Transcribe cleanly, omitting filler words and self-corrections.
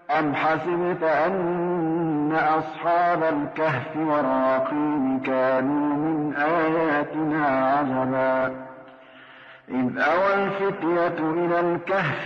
أم حسبت أن أصحاب الكهف والرقيم كانوا من آياتنا عجبا إذ أوى الفتية إلى الكهف